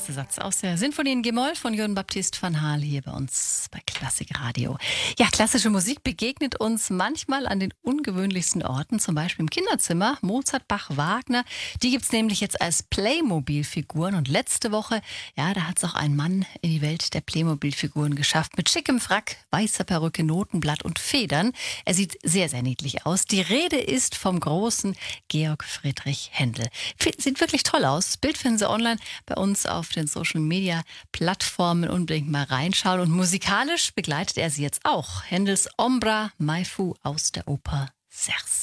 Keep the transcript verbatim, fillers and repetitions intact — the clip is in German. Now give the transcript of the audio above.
erste Satz aus der Sinfonie in G-Moll von Johann Baptist van Haal hier bei uns bei Klassik Radio. Ja, klassische Musik begegnet uns manchmal an den ungewöhnlichsten Orten, zum Beispiel im Kinderzimmer. Mozart, Bach, Wagner, die gibt's nämlich jetzt als Playmobil-Figuren. Und letzte Woche, ja, da hat's auch ein Mann in die Welt der Playmobil-Figuren geschafft. Mit schickem Frack, weißer Perücke, Notenblatt und Federn. Er sieht sehr, sehr niedlich aus. Die Rede ist vom großen Georg Friedrich Händel. Sieht wirklich toll aus. Das Bild finden Sie online bei uns auf den Social-Media-Plattformen. Unbedingt mal reinschauen. Und musikalisch begleitet er sie jetzt auch. Händels Ombra Mai Fu aus der Oper Serse.